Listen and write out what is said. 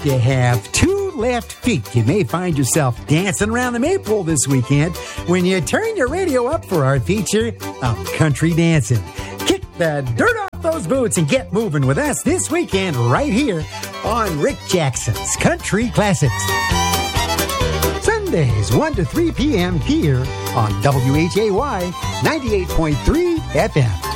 If you have two left feet, you may find yourself dancing around the maypole this weekend when you turn your radio up for our feature of Country Dancing. Kick the dirt off those boots and get moving with us this weekend right here on Rick Jackson's Country Classics. Sundays, 1 to 3 p.m. here on WHAY 98.3 FM.